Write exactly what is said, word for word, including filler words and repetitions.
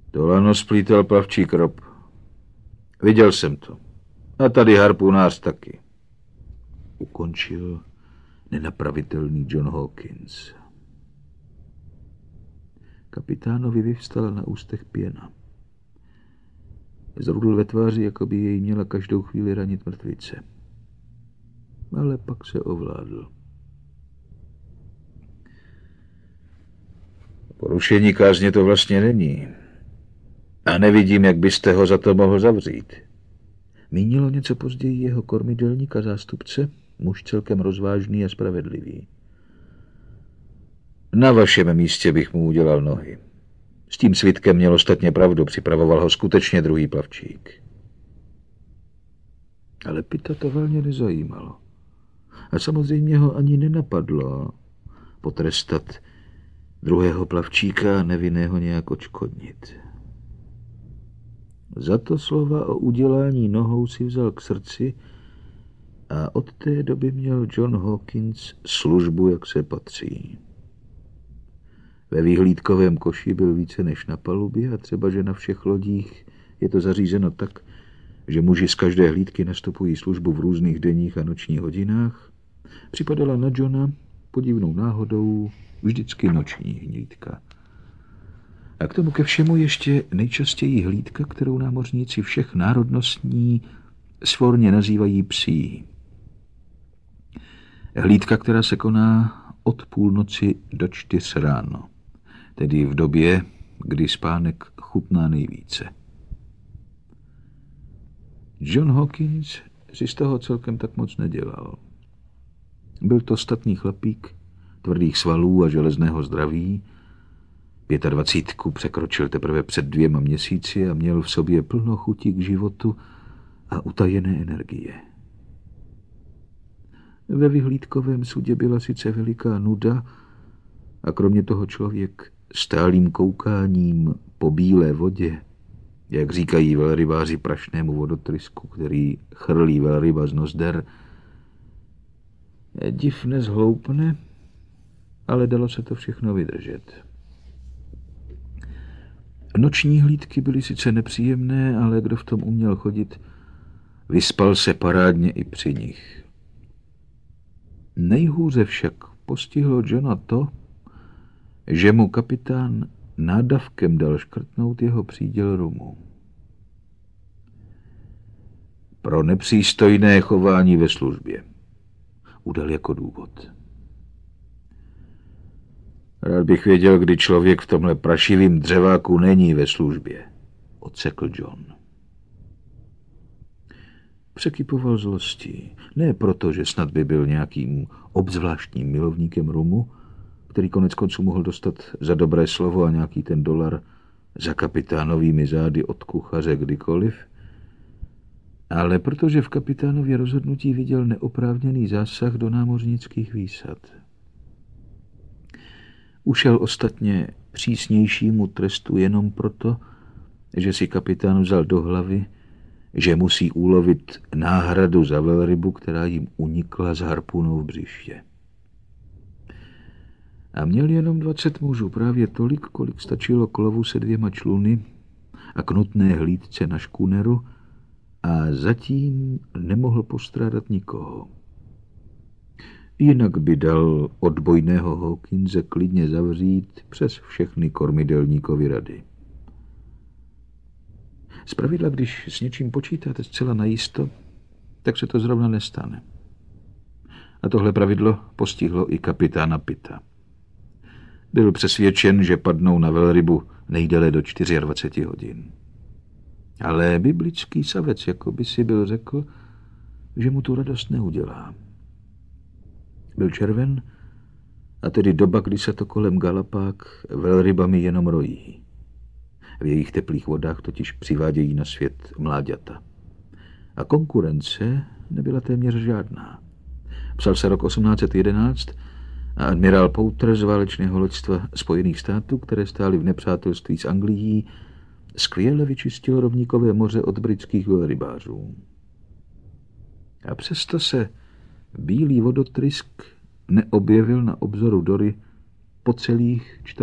To lano splítal plavčí krop. Viděl jsem to. A tady harpunář taky. Ukončil nenapravitelný John Hawkins. Kapitánovi vyvstala na ústech pěna. Zrudl ve tváři, jako by jej měla každou chvíli ranit mrtvice. Ale pak se ovládl. Porušení kázně to vlastně není. A nevidím, jak byste ho za to mohl zavřít. Mínilo něco později jeho kormidelník a zástupce, muž celkem rozvážný a spravedlivý. Na vašem místě bych mu udělal nohy. S tím svědkem měl ostatně pravdu, připravoval ho skutečně druhý plavčík. Ale Pita to velmi nezajímalo. A samozřejmě ho ani nenapadlo potrestat druhého plavčíka a nevinného nějak odškodnit. Za to slova o udělání nohou si vzal k srdci a od té doby měl John Hawkins službu, jak se patří. Ve vyhlídkovém koši byl více než na palubě a třeba, že na všech lodích je to zařízeno tak, že muži z každé hlídky nastupují službu v různých denních a nočních hodinách, připadala na Johna podivnou náhodou vždycky noční hlídka. A k tomu ke všemu ještě nejčastěji hlídka, kterou námořníci všech národností svorně nazývají psí. Hlídka, která se koná od půlnoci do čtyř ráno, tedy v době, kdy spánek chutná nejvíce. John Hawkins si z toho celkem tak moc nedělal. Byl to statný chlapík, tvrdých svalů a železného zdraví. Pětadvacítku překročil teprve před dvěma měsíci a měl v sobě plno chutí k životu a utajené energie. Ve vyhlídkovém sudě byla sice veliká nuda a kromě toho člověk stálým koukáním po bílé vodě, jak říkají velrybáři prašnému vodotrysku, který chrlí velryba z nozder, div nezhloupne, ale dalo se to všechno vydržet. Noční hlídky byly sice nepříjemné, ale kdo v tom uměl chodit, vyspal se parádně i při nich. Nejhůře však postihlo Johna to, že mu kapitán nádavkem dal škrtnout jeho příděl rumu. Pro nepřístojné chování ve službě. Udal jako důvod. Rád bych věděl, kdy člověk v tomhle prašivým dřeváku není ve službě, odsekl John. Překypoval zlostí. Ne proto, že snad by byl nějakým obzvláštním milovníkem rumu, který konec konců mohl dostat za dobré slovo a nějaký ten dolar za kapitánovými zády od kuchaře kdykoliv, ale protože v kapitánově rozhodnutí viděl neoprávněný zásah do námořnických výsad. Ušel ostatně přísnějšímu trestu jenom proto, že si kapitán vzal do hlavy, že musí ulovit náhradu za velrybu, která jim unikla z harpunou v břiště. A měl jenom dvacet mužů, právě tolik, kolik stačilo k lovu se dvěma čluny a k nutné hlídce na škuneru, a zatím nemohl postrádat nikoho. Jinak by dal odbojného Hawkinse klidně zavřít přes všechny kormidelníkovy rady. Zpravidla, když s něčím počítáte zcela najisto, tak se to zrovna nestane. A tohle pravidlo postihlo i kapitána Pita. Byl přesvědčen, že padnou na velrybu nejdéle do dvacet čtyři hodin. Ale biblický savec jako by si byl řekl, že mu tu radost neudělá. Byl červen, a tedy doba, kdy se to kolem Galapák velrybami jenom rojí. V jejich teplých vodách totiž přivádějí na svět mláďata. A konkurence nebyla téměř žádná. Psal se rok osmnáct set jedenáct a admirál Pouter z válečného loďstva Spojených států, které stály v nepřátelství s Anglií, skvěle vyčistil rovníkové moře od britských velrybářů. A přesto se bílý vodotrysk neobjevil na obzoru Dory po celých